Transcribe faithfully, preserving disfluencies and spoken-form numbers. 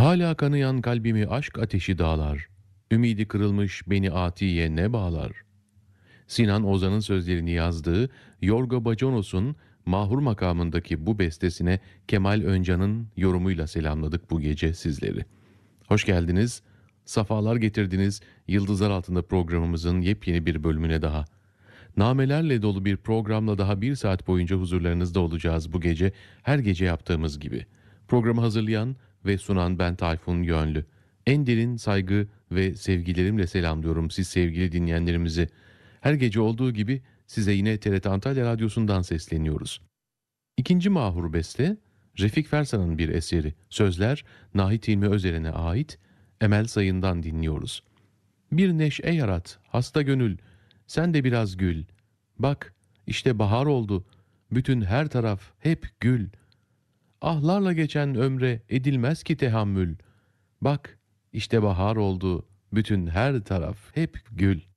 Hala kanayan kalbimi aşk ateşi dağlar. Ümidi kırılmış beni atiye ne bağlar? Sinan Ozan'ın sözlerini yazdığı Yorgo Baconos'un Mahur makamındaki bu bestesine Kemal Öncan'ın yorumuyla selamladık bu gece sizleri. Hoş geldiniz, safalar getirdiniz Yıldızlar Altında programımızın yepyeni bir bölümüne daha. Namelerle dolu bir programla daha bir saat boyunca huzurlarınızda olacağız bu gece, her gece yaptığımız gibi. Programı hazırlayan ve sunan ben Tayfun Yönlü. En derin saygı ve sevgilerimle selamlıyorum siz sevgili dinleyenlerimizi. Her gece olduğu gibi size yine T R T Antalya Radyosu'ndan sesleniyoruz. İkinci mahur beste, Refik Fersan'ın bir eseri. Sözler Nahit Hilmi Özer'e ait, Emel Sayın'dan dinliyoruz. Bir neşe yarat, hasta gönül, sen de biraz gül. Bak, işte bahar oldu, bütün her taraf hep gül. Ahlarla geçen ömre edilmez ki tehammül. Bak, işte bahar oldu, bütün her taraf hep gül.